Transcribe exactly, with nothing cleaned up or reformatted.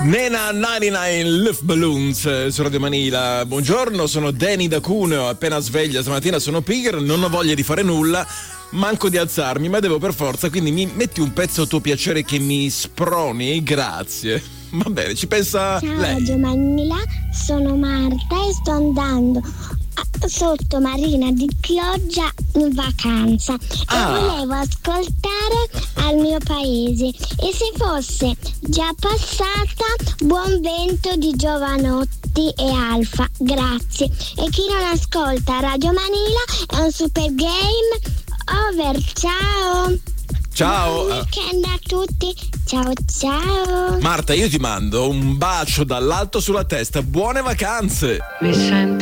Nena novantanove Luftballons su Radio Manila. Buongiorno, sono Danny da Cuneo, appena sveglia stamattina, sono pigro, non ho voglia di fare nulla, manco di alzarmi, ma devo per forza, quindi mi metti un pezzo a tuo piacere che mi sproni, grazie. Va bene, ci pensa Ciao, lei. Radio Manila, sono Marta e sto andando sotto Marina di Chioggia in vacanza Ah. e volevo ascoltare Al mio paese, e se fosse già passata Buon vento di Giovanotti e Alfa, grazie. E chi non ascolta Radio Manila è un super game over. Ciao. Ciao. Buon weekend a tutti. Ciao ciao. Marta, io ti mando un bacio dall'alto sulla testa, buone vacanze. Mi sento